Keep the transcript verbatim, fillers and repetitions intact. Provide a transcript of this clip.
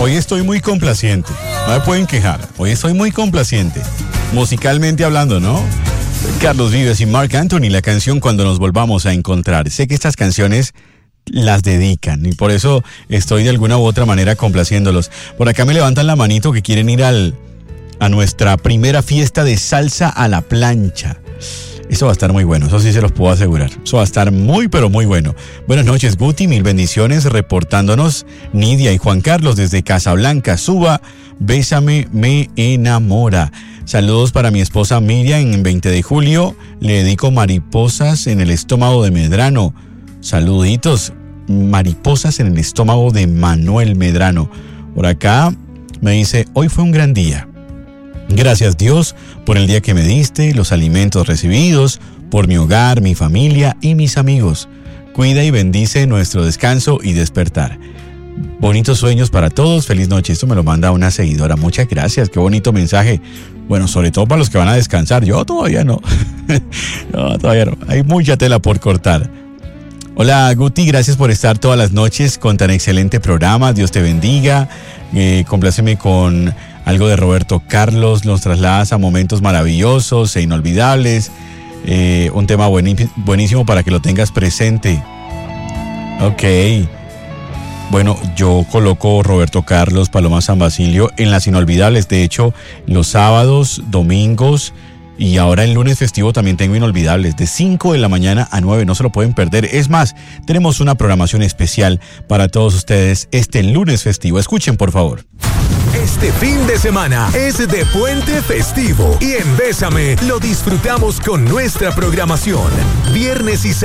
hoy estoy muy complaciente. No me pueden quejar. Hoy estoy muy complaciente. Musicalmente hablando, ¿no? Carlos Vives y Marc Anthony, la canción Cuando nos volvamos a encontrar. Sé que estas canciones las dedican y por eso estoy de alguna u otra manera complaciéndolos. Por acá me levantan la manito que quieren ir al, a nuestra primera fiesta de salsa a la plancha. Eso va a estar muy bueno, eso sí se los puedo asegurar. Eso va a estar muy, pero muy bueno. Buenas noches, Guti, mil bendiciones. Reportándonos Nidia y Juan Carlos desde Casablanca. Suba, bésame, me enamora. Saludos para mi esposa Miriam en veinte de julio. Le dedico mariposas en el estómago de Medrano. Saluditos, mariposas en el estómago de Manuel Medrano. Por acá me dice, hoy fue un gran día. Gracias Dios por el día que me diste, los alimentos recibidos, por mi hogar, mi familia y mis amigos. Cuida y bendice nuestro descanso y despertar. Bonitos sueños para todos, feliz noche. Esto me lo manda una seguidora, muchas gracias, qué bonito mensaje. Bueno, sobre todo para los que van a descansar, yo todavía no. No, todavía no, hay mucha tela por cortar. Hola Guti, gracias por estar todas las noches con tan excelente programa, Dios te bendiga. Eh, compláceme con algo de Roberto Carlos, nos trasladas a momentos maravillosos e inolvidables. Eh, un tema buenísimo, buenísimo para que lo tengas presente. Ok. Bueno, yo coloco Roberto Carlos, Paloma San Basilio en las inolvidables. De hecho, los sábados, domingos y ahora el lunes festivo también tengo inolvidables. De cinco de la mañana a nueve, no se lo pueden perder. Es más, tenemos una programación especial para todos ustedes este lunes festivo. Escuchen, por favor. Este fin de semana es de puente festivo y en Bésame lo disfrutamos con nuestra programación. Viernes y sábado.